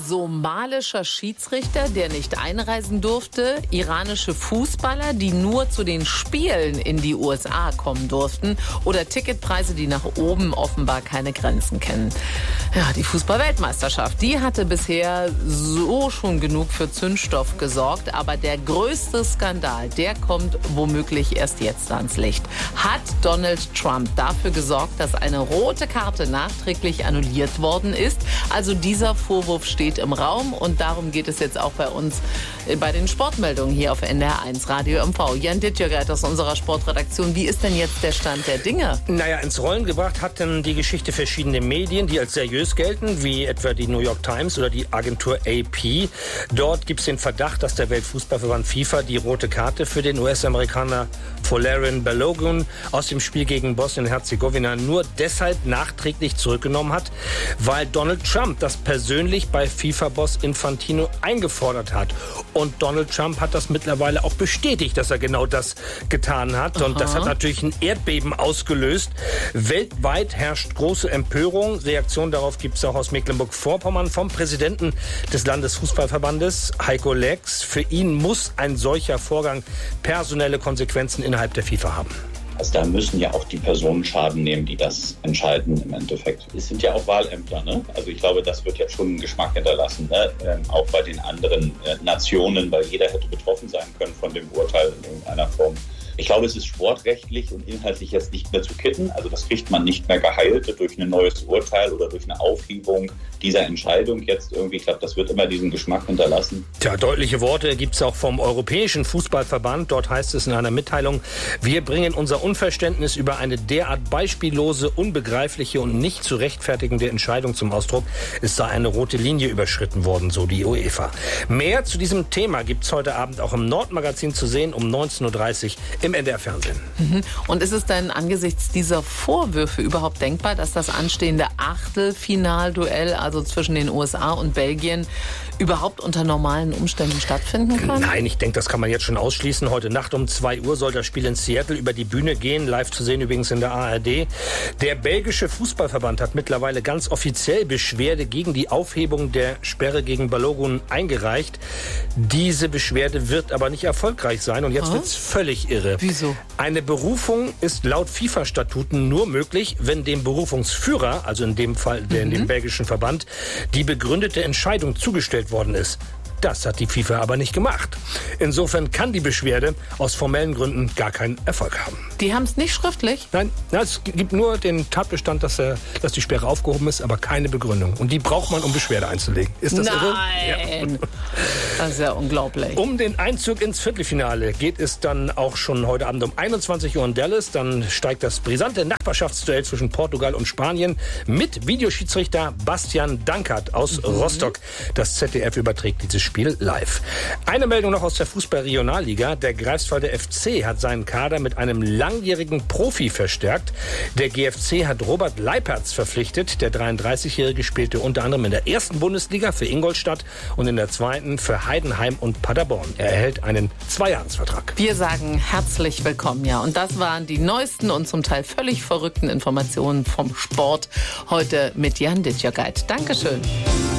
Somalischer Schiedsrichter, der nicht einreisen durfte, iranische Fußballer, die nur zu den Spielen in die USA kommen durften oder Ticketpreise, die nach oben offenbar keine Grenzen kennen. Ja, die Fußball-Weltmeisterschaft, die hatte bisher so schon genug für Zündstoff gesorgt, aber der größte Skandal, der kommt womöglich erst jetzt ans Licht. Hat Donald Trump dafür gesorgt, dass eine rote Karte nachträglich annulliert worden ist? Also dieser Vorwurf steht im Raum und darum geht es jetzt auch bei uns bei den Sportmeldungen hier auf NDR1 Radio MV. Jan Dittjögert aus unserer Sportredaktion. Wie ist denn jetzt der Stand der Dinge? Naja, ins Rollen gebracht hat denn die Geschichte verschiedene Medien, die als seriös gelten, wie etwa die New York Times oder die Agentur AP. Dort gibt es den Verdacht, dass der Weltfußballverband FIFA die rote Karte für den US-Amerikaner Folarin Balogun aus dem Spiel gegen Bosnien-Herzegowina nur deshalb nachträglich zurückgenommen hat, weil Donald Trump das persönlich bei FIFA-Boss Infantino eingefordert hat. Und Donald Trump hat das mittlerweile auch bestätigt, dass er genau das getan hat. Aha. Und das hat natürlich ein Erdbeben ausgelöst. Weltweit herrscht große Empörung. Reaktion darauf gibt es auch aus Mecklenburg-Vorpommern vom Präsidenten des Landesfußballverbandes, Heiko Lex. Für ihn muss ein solcher Vorgang personelle Konsequenzen innerhalb der FIFA haben. Also da müssen ja auch die Personen Schaden nehmen, die das entscheiden im Endeffekt. Es sind ja auch Wahlämter, ne? Also ich glaube, das wird ja schon einen Geschmack hinterlassen, ne? Auch bei den anderen Nationen, weil jeder hätte betroffen sein können von dem Urteil in irgendeiner Form. Ich glaube, es ist sportrechtlich und inhaltlich jetzt nicht mehr zu kitten. Also das kriegt man nicht mehr geheilt durch ein neues Urteil oder durch eine Aufhebung dieser Entscheidung jetzt irgendwie. Ich glaube, das wird immer diesen Geschmack hinterlassen. Tja, deutliche Worte gibt es auch vom Europäischen Fußballverband. Dort heißt es in einer Mitteilung: Wir bringen unser Unverständnis über eine derart beispiellose, unbegreifliche und nicht zu rechtfertigende Entscheidung zum Ausdruck. Es sei eine rote Linie überschritten worden, so die UEFA. Mehr zu diesem Thema gibt es heute Abend auch im Nordmagazin zu sehen um 19.30 Uhr im NDR-Fernsehen. Und ist es denn angesichts dieser Vorwürfe überhaupt denkbar, dass das anstehende Achtelfinalduell, also zwischen den USA und Belgien, überhaupt unter normalen Umständen stattfinden kann? Nein, ich denke, das kann man jetzt schon ausschließen. Heute Nacht um 2 Uhr soll das Spiel in Seattle über die Bühne gehen, live zu sehen übrigens in der ARD. Der belgische Fußballverband hat mittlerweile ganz offiziell Beschwerde gegen die Aufhebung der Sperre gegen Balogun eingereicht. Diese Beschwerde wird aber nicht erfolgreich sein und jetzt wird's völlig irre. Wieso? Eine Berufung ist laut FIFA-Statuten nur möglich, wenn dem Berufungsführer, also in dem Fall in dem belgischen Verband, die begründete Entscheidung zugestellt worden ist. Das hat die FIFA aber nicht gemacht. Insofern kann die Beschwerde aus formellen Gründen gar keinen Erfolg haben. Die haben es nicht schriftlich? Nein, es gibt nur den Tatbestand, dass die Sperre aufgehoben ist, aber keine Begründung. Und die braucht man, um Beschwerde einzulegen. Ist das irre? Nein! Ja. Das ist ja unglaublich. Um den Einzug ins Viertelfinale geht es dann auch schon heute Abend um 21 Uhr in Dallas. Dann steigt das brisante Nachbarschaftsduell zwischen Portugal und Spanien mit Videoschiedsrichter Bastian Dankert aus Rostock. Das ZDF überträgt dieses Spiel live. Eine Meldung noch aus der Fußball-Regionalliga. Der Greifswalder FC hat seinen Kader mit einem langjährigen Profi verstärkt. Der GFC hat Robert Leipertz verpflichtet. Der 33-Jährige spielte unter anderem in der ersten Bundesliga für Ingolstadt und in der zweiten für Heidenheim und Paderborn. Er erhält einen 2-Jahres-Vertrag. Wir sagen herzlich willkommen, ja. Und das waren die neuesten und zum Teil völlig verrückten Informationen vom Sport heute mit Jan Dittjögert. Dankeschön.